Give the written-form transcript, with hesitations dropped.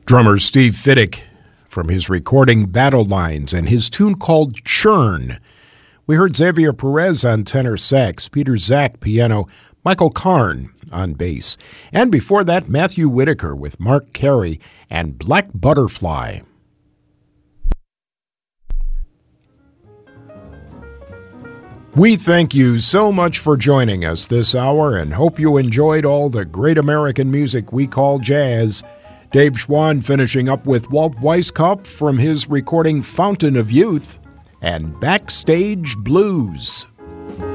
Drummer Steve Fiddick from his recording Battle Lines and his tune called Churn. We heard Xavier Perez on tenor sax, Peter Zach piano, Michael Karn on bass, and before that Matthew Whitaker with Mark Carey and Black Butterfly. We thank you so much for joining us this hour and hope you enjoyed all the great American music we call jazz. Dave Schwann finishing up with Walt Weiskopf from his recording Fountain of Youth and Backstage Blues.